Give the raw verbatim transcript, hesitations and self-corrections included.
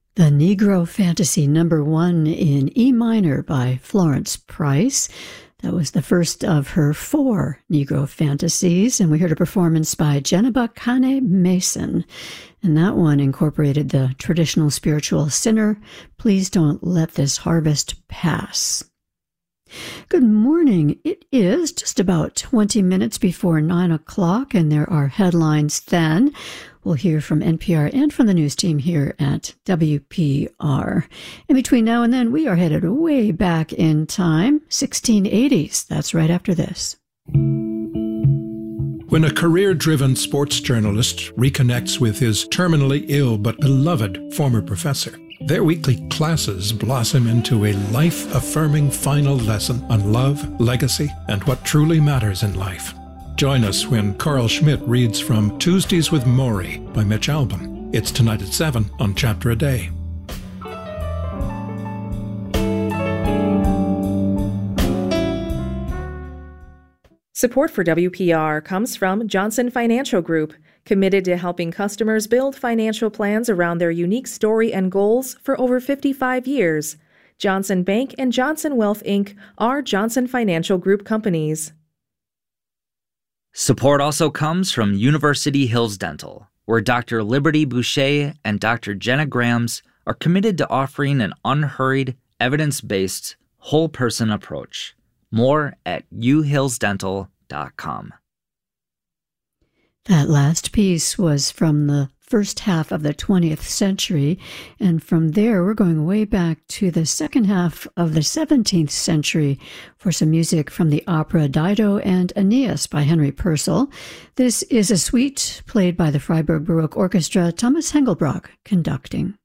The Negro Fantasy number one in E minor by Florence Price. That was the first of her four Negro Fantasies, and we heard a performance by Jeneba Kane Mason. And that one incorporated the traditional spiritual sinner, "Please Don't Let This Harvest Pass." Good morning. It is just about twenty minutes before nine o'clock, and there are headlines then. We'll hear from N P R and from the news team here at W P R. In between now and then, we are headed way back in time, sixteen eighties. That's right after this. When a career-driven sports journalist reconnects with his terminally ill but beloved former professor, their weekly classes blossom into a life-affirming final lesson on love, legacy, and what truly matters in life. Join us when Carl Schmidt reads from Tuesdays with Maury by Mitch Albom. It's tonight at seven on Chapter a Day. Support for W P R comes from Johnson Financial Group, committed to helping customers build financial plans around their unique story and goals for over fifty-five years. Johnson Bank and Johnson Wealth, Incorporated are Johnson Financial Group companies. Support also comes from University Hills Dental, where Doctor Liberty Boucher and Doctor Jenna Grams are committed to offering an unhurried, evidence-based, whole-person approach. More at u hills dental dot com. That last piece was from the first half of the twentieth century, and from there we're going way back to the second half of the seventeenth century for some music from the opera Dido and Aeneas by Henry Purcell. This is a suite played by the Freiburg Baroque Orchestra, Thomas Hengelbrock conducting.